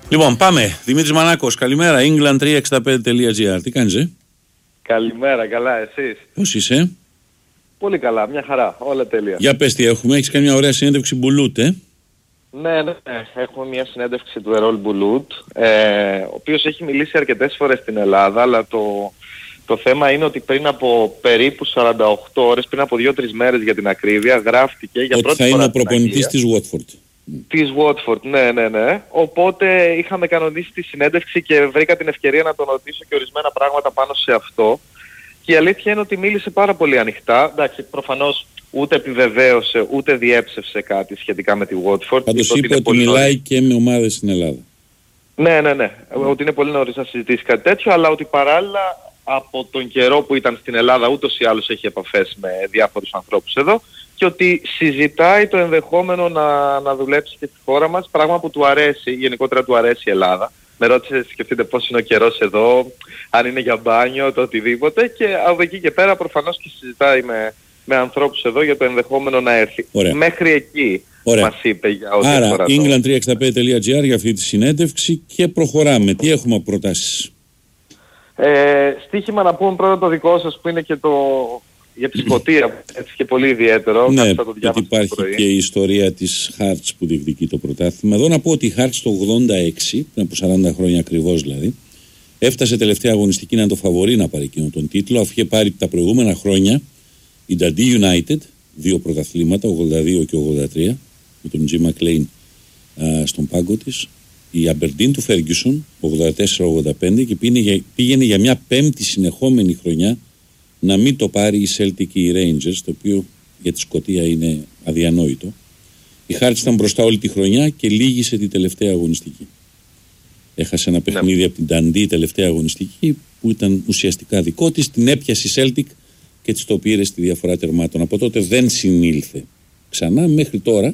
Λοιπόν, πάμε. Δημήτρης Μανάκος, καλημέρα. England365.gr. Τι κάνεις, Καλημέρα, καλά, εσείς? Πώς είσαι? Πολύ καλά, μια χαρά, όλα τέλεια. Για πες τι έχουμε, έχεις κάνει μια ωραία συνέντευξη Μπουλούτ, Ναι, έχουμε μια συνέντευξη του Ερόλ Μπουλούτ, ο οποίος έχει μιλήσει αρκετές φορές στην Ελλάδα, αλλά το θέμα είναι ότι πριν από περίπου 48 ώρες, πριν από 2-3 μέρες για την ακρίβεια, γράφτηκε για πρώτη φορά. Ότι θα είναι ο προπονητής της Watford. Της Watford, ναι. Οπότε είχαμε κανονίσει τη συνέντευξη και βρήκα την ευκαιρία να τον ρωτήσω και ορισμένα πράγματα πάνω σε αυτό. Και η αλήθεια είναι ότι μίλησε πάρα πολύ ανοιχτά. Εντάξει, προφανώς ούτε επιβεβαίωσε ούτε διέψευσε κάτι σχετικά με τη Watford. Πάντως είπε ότι μιλάει και με ομάδες στην Ελλάδα. Ναι. Ότι είναι πολύ νωρίς να συζητήσει κάτι τέτοιο, αλλά ότι παράλληλα από τον καιρό που ήταν στην Ελλάδα ούτως ή άλλως έχει επαφές με διάφορους ανθρώπους εδώ και ότι συζητάει το ενδεχόμενο να δουλέψει και στη χώρα μας, πράγμα που του αρέσει, γενικότερα του αρέσει η Ελλάδα. Με ρώτησε, σκεφτείτε πώς είναι ο καιρός εδώ, αν είναι για μπάνιο, το οτιδήποτε, και από εκεί και πέρα προφανώς και συζητάει με ανθρώπους εδώ για το ενδεχόμενο να έρθει. Ωραία. Μέχρι εκεί μας είπε για ό,τι άρα, αφορά. England365.gr για αυτή τη συνέντευξη και προχωράμε. Τι έχουμε από προτάσεις? Στοίχημα να πούμε πρώτα το δικό σας που είναι και για τη Σκωτία, έτσι και πολύ ιδιαίτερο. Ναι, γιατί υπάρχει και η ιστορία της Hearts που διεκδικεί το πρωτάθλημα. Εδώ να πω ότι η Hearts το 86, πριν από 40 χρόνια ακριβώς δηλαδή, έφτασε τελευταία αγωνιστική να είναι το φαβορί να πάρει εκείνο τον τίτλο, αφού είχε πάρει τα προηγούμενα χρόνια η Dundee United, 2 πρωταθλήματα, 82 και 83, με τον Jim McLean στον πάγκο της, η Aberdeen του Ferguson, 84-85, και πήγαινε για μια 5η συνεχόμενη χρονιά να μην το πάρει η Celtic και οι Rangers, το οποίο για τη Σκωτία είναι αδιανόητο. Η Hearts ήταν μπροστά όλη τη χρονιά και λύγησε τη τελευταία αγωνιστική. Έχασε ένα παιχνίδι από την Dundee τελευταία αγωνιστική που ήταν ουσιαστικά δικό της, την έπιασε η Celtic και της το πήρε στη διαφορά τερμάτων. Από τότε δεν συνήλθε ξανά μέχρι τώρα,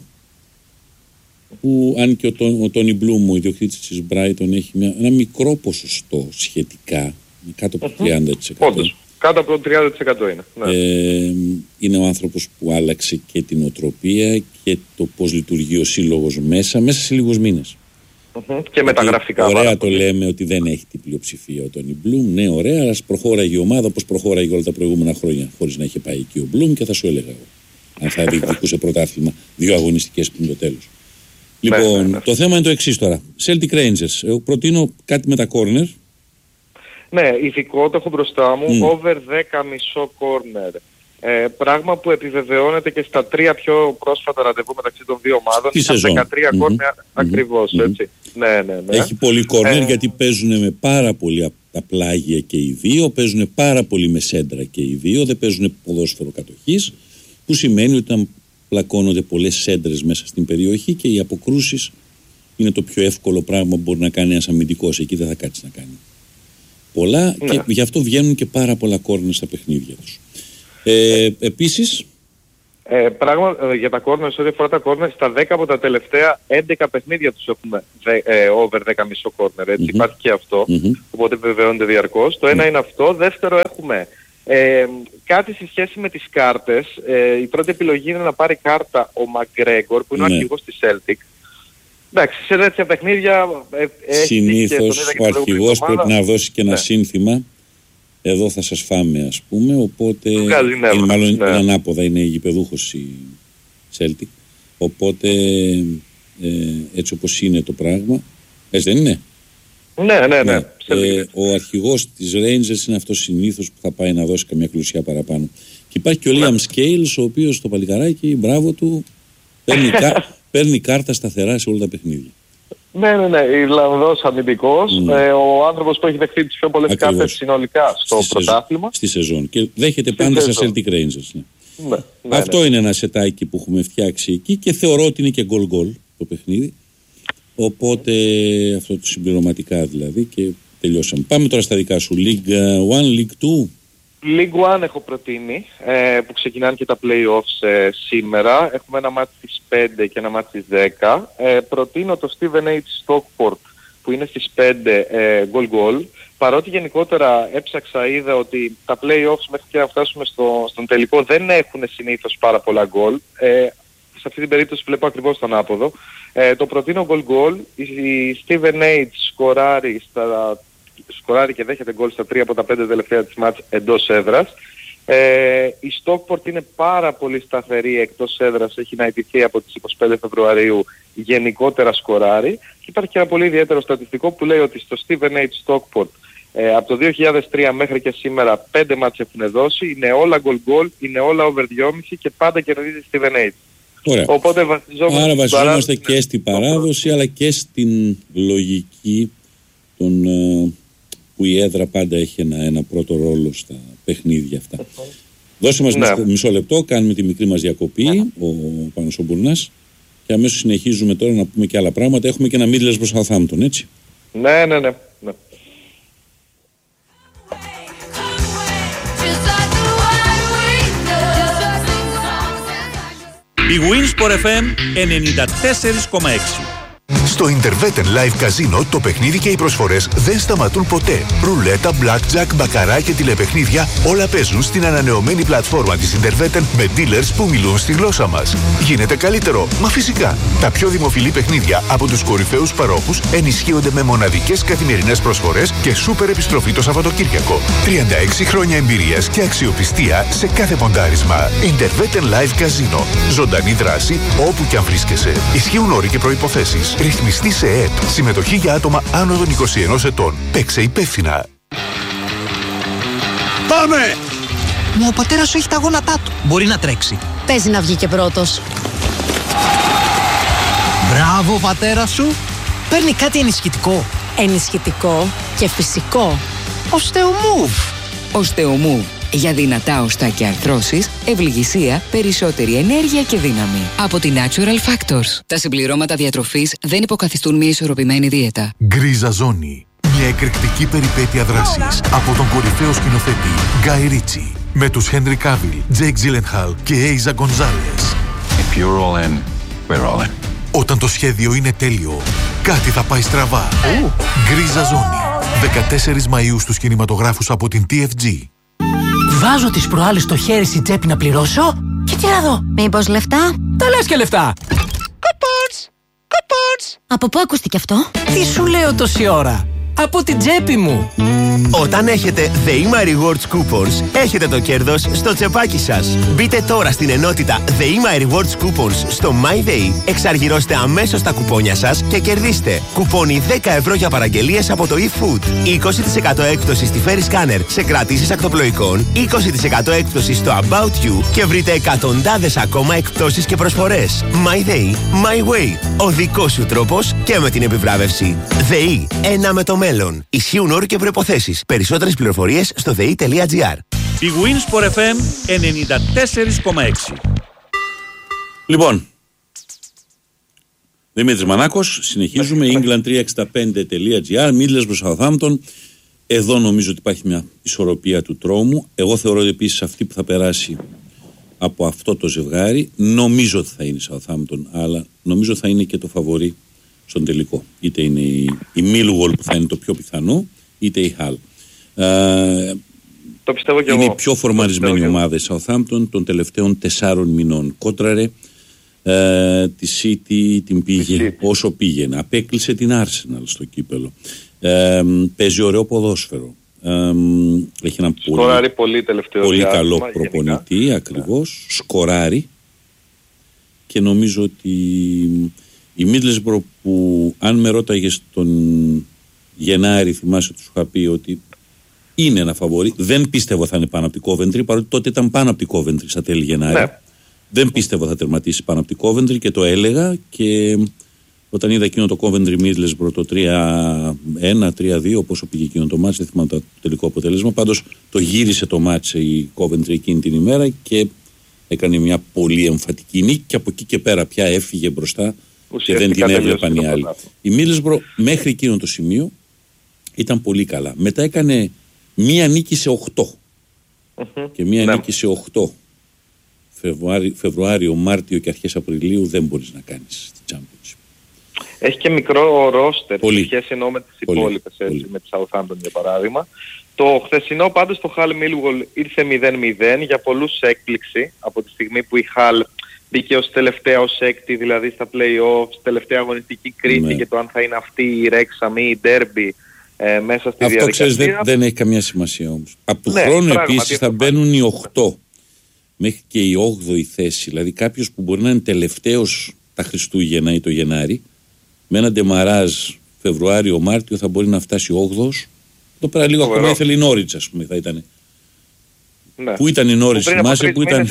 που αν και ο Τόνι Μπλουμ, ο ιδιοκτήτης της Brighton, έχει ένα μικρό ποσοστό σχετικά, κάτω από το 30%. Όντως, κάτω από το 30% είναι. Ναι. Είναι ο άνθρωπος που άλλαξε και την οτροπία και το πώς λειτουργεί ο σύλλογος μέσα σε λίγους μήνες. Και με τα γραφικά. Ωραία το λέμε ότι δεν έχει την πλειοψηφία ο Τόνι Μπλουμ. Ναι, ωραία, αλλά προχώραγε η ομάδα όπως προχώραγε όλα τα προηγούμενα χρόνια, χωρίς να είχε πάει εκεί ο Μπλουμ, και θα σου έλεγα εγώ, αν θα διεκδικούσε πρωτάθλημα 2 αγωνιστικές πριν το τέλος. Λοιπόν, το θέμα είναι το εξής τώρα. Celtic Rangers. Εγώ προτείνω κάτι με τα corner. Ναι, ειδικό το έχω μπροστά μου. Over 10,5 corner. Πράγμα που επιβεβαιώνεται και στα 3 πιο πρόσφατα ραντεβού μεταξύ των δύο ομάδων. Είχαν 13 corner ακριβώς, έτσι. Ναι. Έχει πολύ corner γιατί παίζουν με πάρα πολύ τα πλάγια και οι δύο. Παίζουν πάρα πολύ με σέντρα και οι δύο. Δεν παίζουν ποδόσφαιρο κατοχής. Που σημαίνει ότι όταν πλακώνονται πολλές σέντρες μέσα στην περιοχή και οι αποκρούσεις είναι το πιο εύκολο πράγμα που μπορεί να κάνει ένας αμυντικός. Εκεί δεν θα κάτσει να κάνει πολλά, και γι' αυτό βγαίνουν και πάρα πολλά κόρνερ στα παιχνίδια τους. Επίσης πράγμα για τα κόρνερ, ό,τι αφορά τα κόρνερ, στα 10 από τα τελευταία 11 παιχνίδια τους έχουμε over 10,5 κόρνερ, έτσι. Υπάρχει και αυτό, οπότε βεβαιώνεται διαρκώς. Το ένα είναι αυτό. Δεύτερο, έχουμε κάτι σε σχέση με τις κάρτες. Η πρώτη επιλογή είναι να πάρει κάρτα ο Μακγκρέγκορ, που είναι ο αρχηγός της Celtic. Εντάξει, σε τέτοια παιχνίδια συνήθως ο αρχηγός πρέπει να δώσει και ένα σύνθημα. Εδώ θα σας φάμε, ας πούμε, οπότε μάλλον ανάποδα, είναι γηπεδούχος η Celtic, οπότε έτσι όπως είναι το πράγμα, έτσι δεν είναι? Ναι. Ο αρχηγός της Rangers είναι αυτός συνήθως που θα πάει να δώσει καμιά κλουσιά παραπάνω. Και υπάρχει και ο Liam Scales, ο οποίος το παλικαράκι, μπράβο του, παίρνει κάρτα σταθερά σε όλα τα παιχνίδια. Ναι, Ιρλανδός αμυντικός, ο άνθρωπος που έχει δεχτεί τις πιο πολλές κάρτες συνολικά στο πρωτάθλημα. Στη σεζόν, και δέχεται πάντα στα Celtic Rangers. Ναι. Αυτό είναι ένα σετάκι που έχουμε φτιάξει εκεί και θεωρώ ότι είναι και γκολ το παιχνίδι. Οπότε αυτό το συμπληρωματικά δηλαδή, και τελειώσαμε. Πάμε τώρα στα δικά σου. League 1, League 2. League 1 έχω προτείνει, που ξεκινάνε και τα play-offs σήμερα. Έχουμε ένα μάτι στις 5 και ένα μάτι στις 10. Προτείνω το Steven H. Stockport που είναι στις 5 goal. Παρότι γενικότερα έψαξα, είδα ότι τα play-offs μέχρι και να φτάσουμε στον τελικό δεν έχουν συνήθως πάρα πολλά goal. σε αυτή την περίπτωση βλέπω ακριβώς τον άποδο. Το προτείνω goal. Η Steven H σκοράρει και δέχεται γκολ στα 3 από τα 5 τελευταία της μάτς εντός έδρας. Η Stockport είναι πάρα πολύ σταθερή εκτός έδρας, έχει να ιτηθεί από τις 25 Φεβρουαρίου, γενικότερα σκοράρει. Και υπάρχει και ένα πολύ ιδιαίτερο στατιστικό που λέει ότι στο Steven H Stockport από το 2003 μέχρι και σήμερα 5 μάτς έχουν δώσει, είναι όλα goal, είναι όλα over 2,5 και πάντα κερδίζει Steven H. Ωραία. Οπότε βασιζόμαστε και στην παράδοση αλλά και στην λογική που η έδρα πάντα έχει ένα πρώτο ρόλο στα παιχνίδια αυτά. Δώσε μας μισό λεπτό, κάνουμε τη μικρή μας διακοπή, ο Πάνος ο Μπουρνάς, και αμέσως συνεχίζουμε τώρα να πούμε και άλλα πράγματα. Έχουμε και ένα Middlesbrough Southampton, έτσι. Ναι. Η Winsport FM 94,6. Στο Interveten Live Casino το παιχνίδι και οι προσφορές δεν σταματούν ποτέ. Ρουλέτα, blackjack, μπακαρά και τηλεπαιχνίδια όλα παίζουν στην ανανεωμένη πλατφόρμα της Interveten με dealers που μιλούν στη γλώσσα μας. Γίνεται καλύτερο, μα φυσικά. Τα πιο δημοφιλή παιχνίδια από τους κορυφαίους παρόχους ενισχύονται με μοναδικές καθημερινές προσφορές και σούπερ επιστροφή το Σαββατοκύριακο. 36 χρόνια εμπειρίας και αξιοπιστία σε κάθε ποντάρισμα. Interveten Live Casino. Ζωντανή δράση όπου και αν βρίσκεσαι. Ισχύουν όροι και προϋποθέσεις. Ρυθμιστή σε ΕΕΠ. Συμμετοχή για άτομα άνω των 21 ετών. Παίξε υπεύθυνα. Πάμε! Μα ο πατέρας σου έχει τα γόνατά του. Μπορεί να τρέξει. Παίζει να βγει και πρώτος. Μπράβο, πατέρα σου. Παίρνει κάτι ενισχυτικό. Ενισχυτικό και φυσικό. Οστεομούβ. Οστεομούβ. Για δυνατά οστά και αρθρώσεις, ευληγησία, περισσότερη ενέργεια και δύναμη. Από τη Natural Factors. Τα συμπληρώματα διατροφής δεν υποκαθιστούν μια ισορροπημένη δίαιτα. Γκρίζα Ζώνη. Μια εκρηκτική περιπέτεια δράσης από τον κορυφαίο σκηνοθέτη Γκάι Ρίτσι. Με τους Χένρι Κάβιλ, Τζέικ Τζίλενχαλ και Έιζα Γκονζάλες. If you're all in, we're all in. Όταν το σχέδιο είναι τέλειο, κάτι θα πάει στραβά. Γκρίζα Ζώνη. 14 Μαΐου στους κινηματογράφους από την TFG. Βάζω τις προάλλες στο χέρι στην τσέπη να πληρώσω και τι να δω. Μήπως λεφτά? Τα λες και λεφτά. Κουπόνς! Από πού ακούστηκε αυτό? Τι σου λέω τόση ώρα. Από την τσέπη μου. Όταν έχετε The Ima Rewards Coupons, έχετε το κέρδος στο τσεπάκι σας. Μπείτε τώρα στην ενότητα The Ima Rewards Coupons στο MyDay, εξαργυρώστε αμέσως τα κουπόνια σας και κερδίστε κουπόνι 10 ευρώ για παραγγελίες από το eFood, 20% έκπτωση στη Ferry Scanner σε κρατήσεις ακτοπλοϊκών, 20% έκπτωση στο About You και βρείτε εκατοντάδες ακόμα εκπτώσεις και προσφορές. MyDay, My Way. Ο δικός σου τρόπος και με την επιβράβευση. ΔΕΗ, ένα με το μέλλον. Ισχύουν όροι και προϋποθέσεις. Περισσότερες πληροφορίες στο ΔΕΗ.gr. Η Winsport FM 94,6. Λοιπόν, Δημήτρης Μανάκος, συνεχίζουμε. England365.gr, Middlesbrough Southampton. Εδώ νομίζω ότι υπάρχει μια ισορροπία του τρόμου. Εγώ θεωρώ ότι επίσης αυτή που θα περάσει από αυτό το ζευγάρι, νομίζω ότι θα είναι Southampton, αλλά νομίζω θα είναι και το φαβορί στον τελικό. Είτε είναι η Millwall που θα είναι το πιο πιθανό, είτε η Hull. Το πιστεύω και είναι εγώ. η πιο φορμαρισμένη ομάδα η Southampton των τελευταίων 4 μηνών. Κόντραρε τη City, την πήγε όσο πήγαινε. Απέκλεισε την Arsenal στο κύπελο. Παίζει ωραίο ποδόσφαιρο. Έχει ένα πολύ καλό προπονητή γενικά. Ακριβώς. Σκοράρει. Και νομίζω ότι η Middlesbrough, που αν με ρώταγες τον Γενάρη, θυμάσαι ότι σου είχα πει ότι είναι ένα φαβορί, δεν πίστευα θα είναι πάνω από την Coventry, παρότι τότε ήταν πάνω από την Coventry στα τέλη Γενάρη. Ναι. Δεν πίστευα θα τερματίσει πάνω από την Coventry και το έλεγα, και όταν είδα εκείνο το Coventry Middlesbrough το 3-1, 3-2, πόσο πήγε εκείνο το μάτς, δεν θυμάμαι το τελικό αποτέλεσμα. Πάντως το γύρισε το μάτς η Coventry εκείνη την ημέρα και έκανε μια πολύ εμφατική νίκη, και από εκεί και πέρα πια έφυγε μπροστά και δεν την έβλεπαν οι άλλοι. Η Middlesbrough μέχρι εκείνο το σημείο ήταν πολύ καλά. Μετά έκανε μία νίκη σε 8 και μία νίκη σε 8 Φεβρουάριο, Μάρτιο και αρχές Απριλίου δεν μπορείς να κάνεις στη Championship. Έχει και μικρό ρόστερ σε σχέση εννοώ με τις υπόλοιπες, με τη Southampton για παράδειγμα. Το χθεσινό πάντως το Hull Millwall ήρθε 0-0, για πολλούς έκπληξη από τη στιγμή που η Hull μπήκε ως τελευταία, ως έκτη, δηλαδή στα play-offs, τελευταία αγωνιστική κρίση και το αν θα είναι αυτή η Wrexham ή η Derby μέσα στη διαδικασία. Αυτό ξέρεις δεν έχει καμία σημασία όμως. Από του χρόνου επίσης θα μπαίνουν οι 8 μέχρι και η 8η θέση. Δηλαδή κάποιος που μπορεί να είναι τελευταίος τα Χριστούγεννα ή το Γενάρη, με ένα ντεμαράζ Φεβρουάριο-Μάρτιο θα μπορεί να φτάσει 8ος. Το πέρα λίγο ακόμα ήθελε η Νόριτς, ας πούμε, θα ήταν. Ναι. Πού ήταν η Νόριτς, θυμάσαι που ήταν.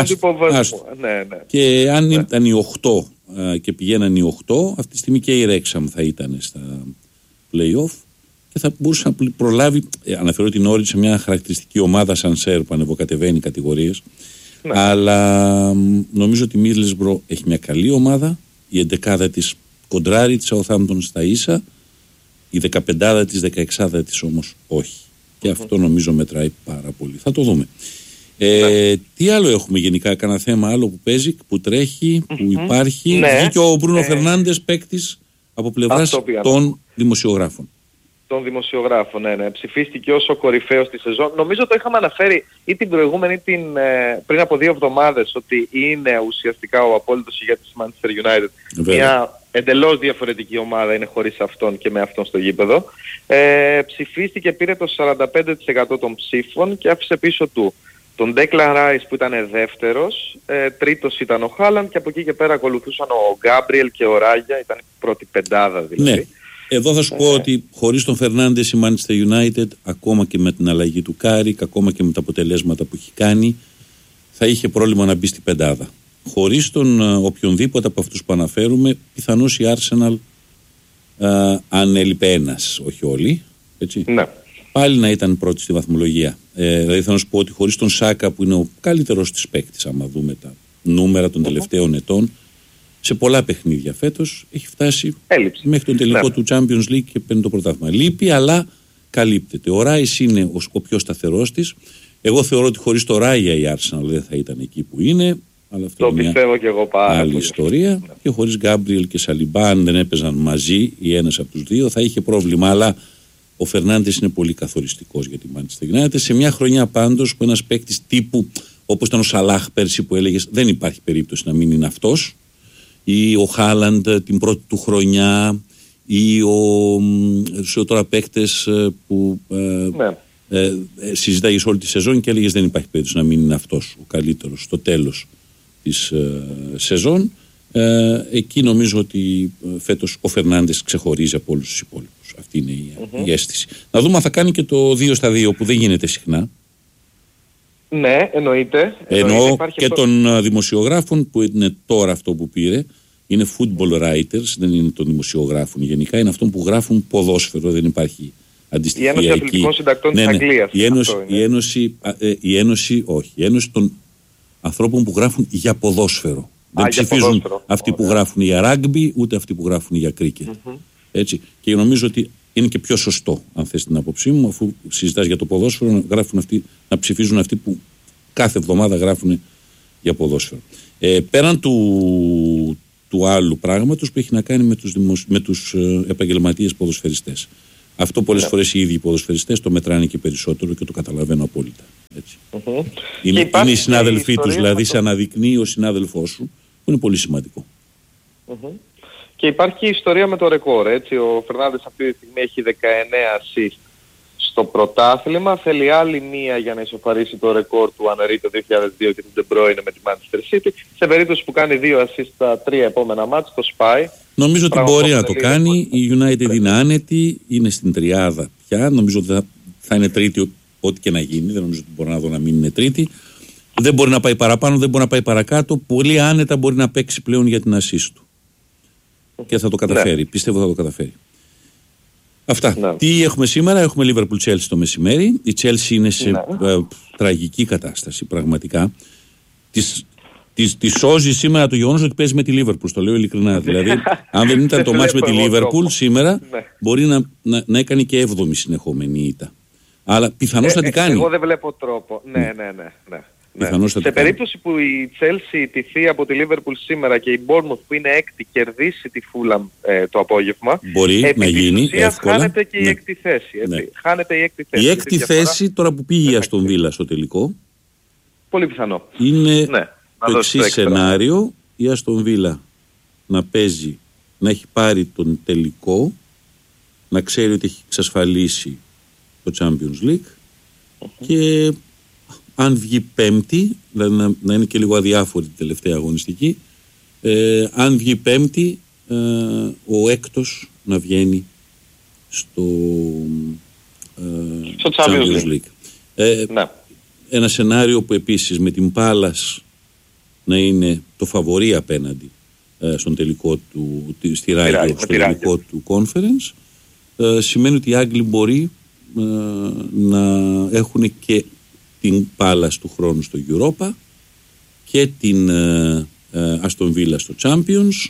Και αν ήταν οι 8 και πηγαίναν οι 8, αυτή τη στιγμή και η Wrexham θα ήταν στα play-off και θα μπορούσε να προλάβει. Αναφέρω την Νόριτς σε μια χαρακτηριστική ομάδα σαν Σέρ που ανεβοκατεβαίνει κατηγορίες. Ναι. Αλλά νομίζω ότι η Middlesbrough έχει μια καλή ομάδα. Η 11η της κοντράρει τη Southampton στα ίσα. Η 15η της, 16η της όμως όχι. Και αυτό νομίζω μετράει πάρα πολύ. Θα το δούμε. Τι άλλο έχουμε γενικά, κανένα θέμα άλλο που παίζει, που τρέχει, που υπάρχει. Βγήκε ο Μπρούνο Φερνάντες παίκτης από πλευράς των δημοσιογράφων. Των δημοσιογράφων, ναι. Ψηφίστηκε ως ο κορυφαίος της σεζόν. Νομίζω το είχαμε αναφέρει ή την προηγούμενη πριν από 2 εβδομάδες ότι είναι ουσιαστικά ο απόλυτος ηγέτης της Manchester United. Μια εντελώς διαφορετική ομάδα είναι χωρίς αυτόν και με αυτόν στο γήπεδο. Ψηφίστηκε, πήρε το 45% των ψήφων και άφησε πίσω του τον Declan Rice που ήταν δεύτερος, τρίτος ήταν ο Χάλαντ και από εκεί και πέρα ακολουθούσαν ο Γκάμπριελ και ο Ράγια, ήταν η πρώτη πεντάδα δηλαδή. Ναι. Εδώ θα σου πω ότι χωρίς τον Φερνάντες η Manchester United, ακόμα και με την αλλαγή του Κάρικ, ακόμα και με τα αποτελέσματα που έχει κάνει, θα είχε πρόβλημα να μπει στη πεντάδα. Χωρίς τον οποιονδήποτε από αυτούς που αναφέρουμε, πιθανώς η Arsenal, αν έλειπε ένας, όχι όλοι, έτσι, πάλι να ήταν πρώτη στη βαθμολογία. Δηλαδή θα να σου πω ότι χωρίς τον Σάκα που είναι ο καλύτερος της παίκτης, άμα δούμε τα νούμερα των τελευταίων ετών, σε πολλά παιχνίδια φέτος έχει φτάσει μέχρι τον τελικό του Champions League και παίρνει το πρωτάθλημα. Λείπει, αλλά καλύπτεται. Ο Ράις είναι ο πιο σταθερός της. Εγώ θεωρώ ότι χωρίς το Ράγια η Arsenal δεν θα ήταν εκεί που είναι. Αλλά αυτό το πιστεύω και εγώ πάρα άλλη ιστορία. Και χωρίς Γκάμπριελ και Σαλιμπά, αν δεν έπαιζαν μαζί ή ένας από τους δύο, θα είχε πρόβλημα. Αλλά ο Φερνάντες είναι πολύ καθοριστικός για τη Manchester United. Σε μια χρονιά πάντως που ένας παίκτης τύπου όπως ήταν ο Σαλάχ πέρσι που έλεγες, δεν υπάρχει περίπτωση να μην είναι αυτός. Ή ο Χάλαντ την πρώτη του χρονιά, ή σε τώρα παίκτες που συζητάγες όλη τη σεζόν και έλεγες δεν υπάρχει περίπτωση να μην είναι αυτός ο καλύτερος στο τέλος της σεζόν. Εκεί νομίζω ότι φέτος ο Φερνάντες ξεχωρίζει από όλους τους υπόλοιπους. Αυτή είναι η αίσθηση. Να δούμε αν θα κάνει και το 2-2 που δεν γίνεται συχνά. Ναι, εννοείται. Εννοώ και των δημοσιογράφων που είναι τώρα αυτό που πήρε. Είναι football writers, δεν είναι των δημοσιογράφων γενικά. Είναι αυτών που γράφουν ποδόσφαιρο, δεν υπάρχει αντιστοιχεία εκεί. Η Ένωση Αθλητικών Συντακτών της Αγγλίας. Η Ένωση των ανθρώπων που γράφουν για ποδόσφαιρο. Δεν ψηφίζουν αυτοί που γράφουν για ράγκμπι, ούτε αυτοί που γράφουν για κρίκετ. Έτσι. Και νομίζω ότι είναι και πιο σωστό, αν θες την άποψή μου, αφού συζητάς για το ποδόσφαιρο, να ψηφίζουν αυτοί που κάθε εβδομάδα γράφουν για ποδόσφαιρο. Πέραν του άλλου πράγματος που έχει να κάνει με τους επαγγελματίες ποδοσφαιριστές. Αυτό πολλές φορές οι ίδιοι ποδοσφαιριστές το μετράνε και περισσότερο και το καταλαβαίνω απόλυτα. Έτσι. Είναι οι συνάδελφοί τους, δηλαδή σε αναδεικνύει ο συνάδελφός σου, που είναι πολύ σημαντικό. Και υπάρχει ιστορία με το ρεκόρ, έτσι. Ο Φερνάντες αυτή τη στιγμή έχει 19 assist στο πρωτάθλημα. Θέλει άλλη μία για να ισοφαρίσει το ρεκόρ του Ανερί το 2002 και του De Bruyne με τη Manchester City. Σε περίπτωση που κάνει 2 assist στα 3 επόμενα μάτς, το σπάει. Νομίζω ότι μπορεί να το κάνει. Η United είναι άνετη, είναι στην τριάδα πια. Νομίζω ότι θα είναι τρίτη ό,τι και να γίνει. Δεν νομίζω ότι μπορεί να δω να μην είναι τρίτη. Δεν μπορεί να πάει παραπάνω, δεν μπορεί να πάει παρακάτω. Πολύ άνετα μπορεί να παίξει πλέον για την assist του. Και θα το καταφέρει. Πιστεύω θα το καταφέρει. Αυτά. Τι έχουμε σήμερα? Έχουμε Liverpool Chelsea το μεσημέρι. Η Chelsea είναι σε τραγική κατάσταση πραγματικά. Τη σώζει σήμερα το γεγονός ότι παίζει με τη Liverpool. Το λέω ειλικρινά. Δηλαδή, αν δεν ήταν το μάτς με τη Liverpool σήμερα, μπορεί να έκανε και 7η συνεχόμενη ήττα. Αλλά πιθανώς θα την κάνει. Εγώ δεν βλέπω τρόπο. Ναι. Σε περίπτωση που η Chelsea τηθεί από τη Liverpool σήμερα και η Bournemouth που είναι έκτη κερδίσει τη Fulham το απόγευμα, μπορεί να γίνει εύκολα. Χάνεται και η έκτη θέση. Χάνεται η έκτη θέση. Η έκτη θέση τώρα που πήγε στον Βίλα στο τελικό. Πολύ πιθανό. Είναι το εξής σενάριο, η Άστον Βίλα να παίζει, να έχει πάρει τον τελικό, να ξέρει ότι έχει εξασφαλίσει το Champions League και αν βγει πέμπτη, δηλαδή να είναι και λίγο αδιάφορη την τελευταία αγωνιστική, αν βγει πέμπτη, ο έκτος να βγαίνει στο Champions League. Ναι. Ένα σενάριο που επίσης με την Πάλας να είναι το φαβορί απέναντι στον τελικό του, στη Ράγιο, στο τελικό του Conference, σημαίνει ότι οι Άγγλοι μπορεί να έχουν και την Πάλας του χρόνου στο Europa και την Αστον Βίλα στο Champions,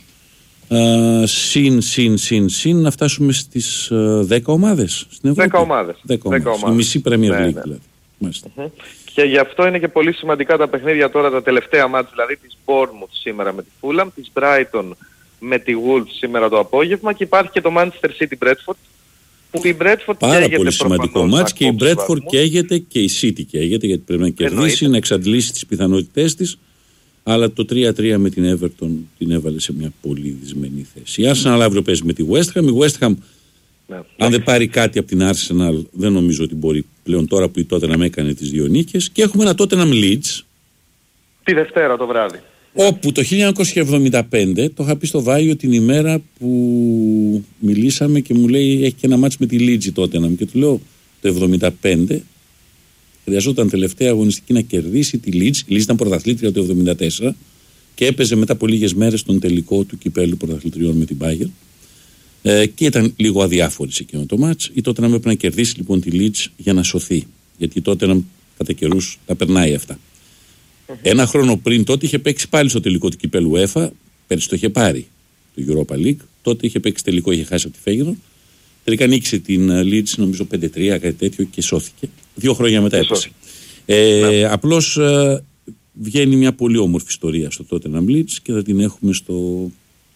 συν να φτάσουμε στις 10 ομάδες στην Ευρώπη. 10 ομάδες. Η μισή Premier League δηλαδή. Και γι' αυτό είναι και πολύ σημαντικά τα παιχνίδια τώρα, τα τελευταία μάτς, δηλαδή της Bournemouth σήμερα με τη Fulham, της Brighton με τη Wolves σήμερα το απόγευμα, και υπάρχει και το Manchester City Bradford, που η Bradford πάρα πολύ σημαντικό μάτς, και η Bradford καίγεται και η City καίγεται, γιατί πρέπει να κερδίσει, να εξαντλήσει τις πιθανότητές της, αλλά το 3-3 με την Everton την έβαλε σε μια πολύ δυσμενή θέση. Η Arsenal αύριο παίζει με τη West Ham. Η West Ham, αν δεν πάρει κάτι από την Arsenal, δεν νομίζω ότι μπορεί πλέον, τώρα που η Tottenham έκανε τις 2 νίκες. Και έχουμε ένα Tottenham Leeds τη Δευτέρα το βράδυ, όπου το 1975, το είχα πει στο Βάιο την ημέρα που μιλήσαμε και μου λέει έχει και ένα μάτς με τη Leeds η Tottenham, και του λέω το 1975 χρειαζόταν τελευταία αγωνιστική να κερδίσει τη Leeds. Η Leeds ήταν πρωταθλήτρια το 1974 και έπαιζε μετά από λίγες μέρες τον τελικό του κυπέλλου πρωταθλητριών με την Bayern. Και ήταν λίγο αδιάφορη σε εκείνο το μάτς. Η Tottenham έπρεπε να κερδίσει λοιπόν τη Leeds για να σωθεί. Γιατί η Tottenham κατά καιρούς τα περνάει αυτά. Ένα χρόνο πριν τότε είχε παίξει πάλι στο τελικό του κυπέλλου UEFA. Πέρσι το είχε πάρει το Europa League. Τότε είχε παίξει τελικό, είχε χάσει από τη Feyenoord. Τελικά νίκησε την Leeds, νομίζω 5-3, κάτι τέτοιο, και σώθηκε. 2 χρόνια μετά έπεσε. Απλώς βγαίνει μια πολύ όμορφη ιστορία στο Tottenham Leeds και θα την έχουμε στο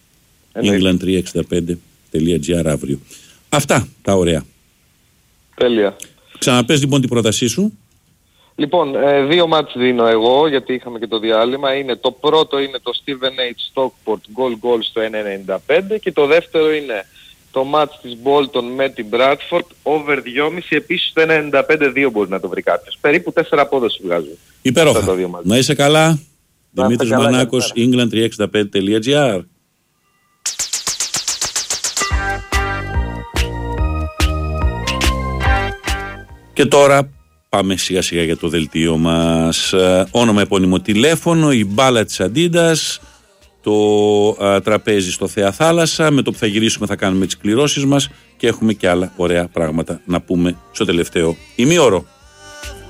england365.gr αύριο. Αυτά τα ωραία. Τέλεια. Ξαναπες λοιπόν την πρότασή σου. Λοιπόν, 2 μάτς δίνω εγώ, γιατί είχαμε και το διάλειμμα. Το πρώτο είναι το Steven H. Stockport goal στο 1.95, και το δεύτερο είναι το μάτς της Bolton με την Bradford over 2.5, επίσης το 1.95-2 μπορεί να το βρει κάποιος. Περίπου 4 απόδοση βγάζω. Υπέροχα. Να είσαι καλά. Δημήτρης Μανάκος, england365.gr. Και τώρα πάμε σιγά σιγά για το δελτίο μας. Όνομα, επώνυμο, τηλέφωνο, η μπάλα της Αντίντας, το τραπέζι στο Θέα Θάλασσα. Με το που θα γυρίσουμε θα κάνουμε τις κληρώσεις μας και έχουμε και άλλα ωραία πράγματα να πούμε στο τελευταίο ημίωρο.